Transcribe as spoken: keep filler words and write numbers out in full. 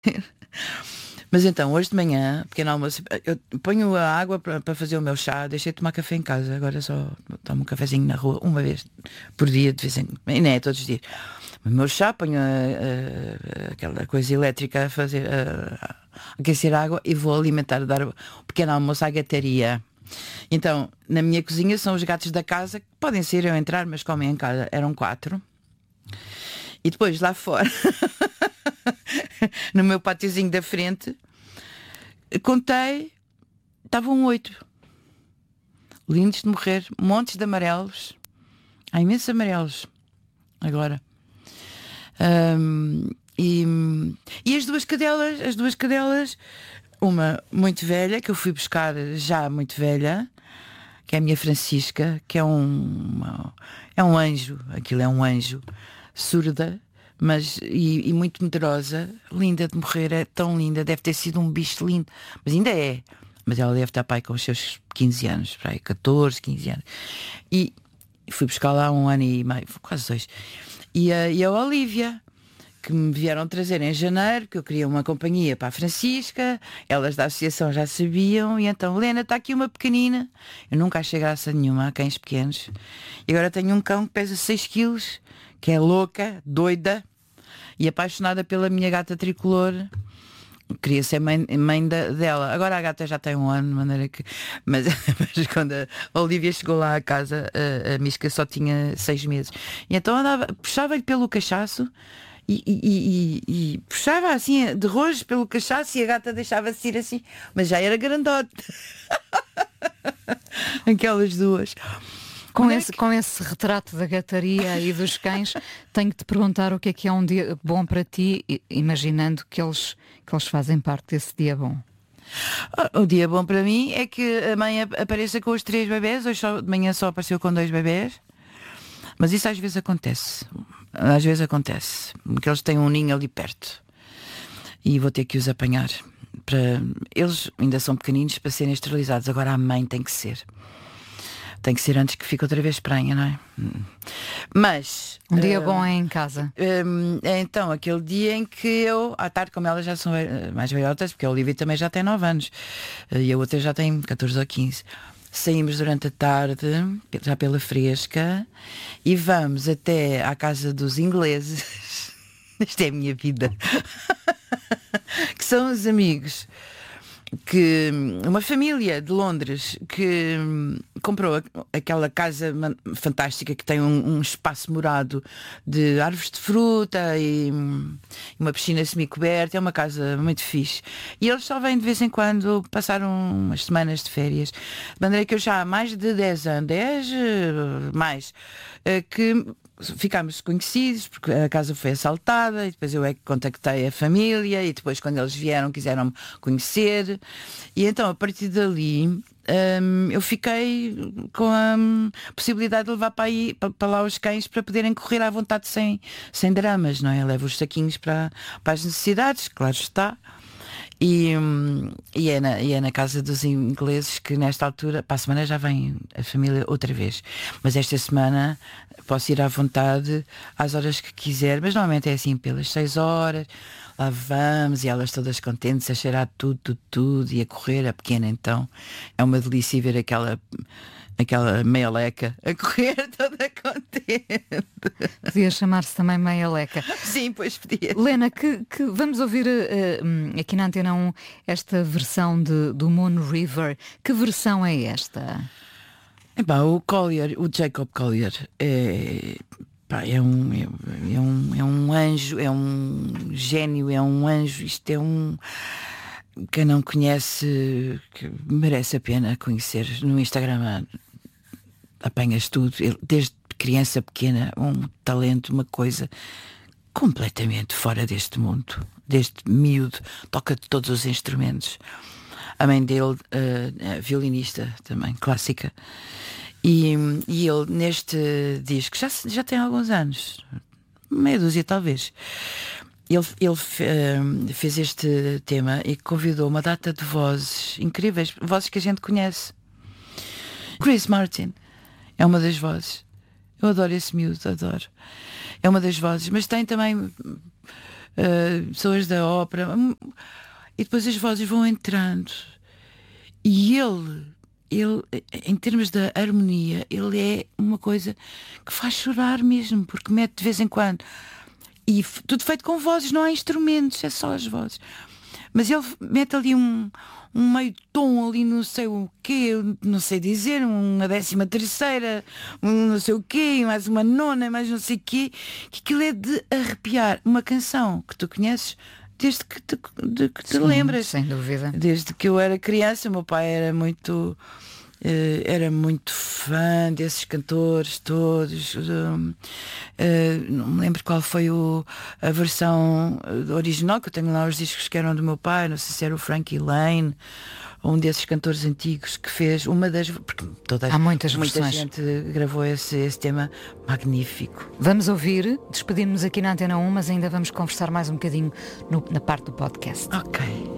Mas então, hoje de manhã, pequeno almoço, eu ponho a água para fazer o meu chá, deixei de tomar café em casa, agora só tomo um cafezinho na rua, uma vez por dia, de vez em quando, não é todos os dias. O meu chá, ponho a, a, aquela coisa elétrica a fazer, a, a aquecer a água e vou alimentar, dar o pequeno almoço à gataria. Então, na minha cozinha são os gatos da casa, que podem ser eu entrar, mas comem em casa, eram quatro. E depois lá fora, no meu pátiozinho da frente, contei, estavam oito. Lindos de morrer, montes de amarelos. Há imensos amarelos agora. Um, e, e as duas cadelas, as duas cadelas, uma muito velha, que eu fui buscar já muito velha, que é a minha Francisca, que é um, é um anjo, aquilo é um anjo, surda, mas e, e muito medrosa, linda de morrer, é tão linda, deve ter sido um bicho lindo, mas ainda é, mas ela deve estar pai com os seus quinze anos, para aí, catorze, quinze anos. E fui buscar lá um ano e meio, quase dois. E a, e a Olívia, que me vieram trazer em janeiro, que eu queria uma companhia para a Francisca, elas da associação já sabiam, e então, Helena, está aqui uma pequenina. Eu nunca achei graça nenhuma a cães pequenos. E agora tenho um cão que pesa seis quilos, que é louca, doida e apaixonada pela minha gata tricolor. Queria ser mãe, mãe da, dela. Agora a gata já tem um ano, de maneira que. Mas, mas quando a Olívia chegou lá à casa, a, a Misca só tinha seis meses. E então andava, puxava-lhe pelo cachaço. E, e, e, e puxava assim de rojo pelo cachaço e a gata deixava-se ir assim, mas já era grandote. Aquelas duas. Com esse, com esse retrato da gataria e dos cães, tenho que te perguntar o que é que é um dia bom para ti, imaginando que eles, que eles fazem parte desse dia bom. O dia bom para mim é que a mãe apareça com os três bebés. Hoje só, de manhã só apareceu com dois bebés. Mas isso às vezes acontece. Às vezes acontece. Porque eles têm um ninho ali perto. E vou ter que os apanhar. Para... Eles ainda são pequeninos para serem esterilizados. Agora a mãe tem que ser. Tem que ser antes que fique outra vez prenha, não é? Mas... Um dia uh, bom é em casa. Uh, é então aquele dia em que eu, à tarde, como elas já são mais velhotas, porque a Olivia também já tem nove anos. Uh, e a outra já tem catorze ou quinze. Saímos durante a tarde, já pela fresca, e vamos até à casa dos ingleses. Isto é a minha vida. Que são os amigos. Que uma família de Londres que comprou aquela casa fantástica que tem um, um espaço morado de árvores de fruta e uma piscina semi-coberta. É uma casa muito fixe. E eles só vêm de vez em quando passar um, umas semanas de férias. De maneira que eu já há mais de dez anos, dez mais, que ficámos conhecidos porque a casa foi assaltada e depois eu é que contactei a família e depois quando eles vieram quiseram-me conhecer e então a partir dali hum, eu fiquei com a hum, possibilidade de levar para, aí, para, para lá os cães para poderem correr à vontade sem, sem dramas, não é? Eu levo os saquinhos para, para as necessidades, claro está. E, e, é na, e é na casa dos ingleses que nesta altura, para a semana já vem a família outra vez, mas esta semana posso ir à vontade às horas que quiser, mas normalmente é assim pelas seis horas, lá vamos e elas todas contentes a cheirar tudo, tudo, tudo e a correr, a pequena então é uma delícia ver aquela aquela meia leca a correr toda contente. Podia chamar-se também meia leca. Sim, pois podia. Lena, que, que vamos ouvir uh, aqui na Antena um esta versão de, do Moon River. Que versão é esta? Epá, o Collier, o Jacob Collier é, pá, é, um, é, é, um, é um anjo, é um gênio, é um anjo, isto é um... Quem não conhece, que merece a pena conhecer. No Instagram apanhas tudo, ele, desde criança pequena, um talento, uma coisa completamente fora deste mundo. Desde miúdo, toca todos os instrumentos. A mãe dele, uh, é violinista também, clássica. E, e ele, neste disco, já, já tem alguns anos, meia dúzia talvez. Ele, ele uh, fez este tema e convidou uma data de vozes incríveis, vozes que a gente conhece. Chris Martin é uma das vozes. Eu adoro esse miúdo, adoro. É uma das vozes, mas tem também uh, pessoas da ópera, e depois as vozes vão entrando. E ele, ele, em termos da harmonia, ele é uma coisa que faz chorar mesmo, porque mete de vez em quando. E tudo feito com vozes, não há instrumentos, é só as vozes. Mas ele mete ali um, um meio tom ali, não sei o quê, não sei dizer, uma décima terceira, um não sei o quê, mais uma nona, mais não sei o quê, que aquilo é de arrepiar. Uma canção que tu conheces desde que te, de, que te Sim, lembras. sem dúvida. Desde que eu era criança, o meu pai era muito... Uh, era muito fã desses cantores todos. uh, uh, não me lembro qual foi o, a versão original, que eu tenho lá os discos que eram do meu pai, não sei se era o Frankie Lane, um desses cantores antigos que fez uma das, porque toda, há muitas muita versões. gente gravou esse, esse tema magnífico. Vamos ouvir, despedimos-nos aqui na Antena um, mas ainda vamos conversar mais um bocadinho no, na parte do podcast. Ok.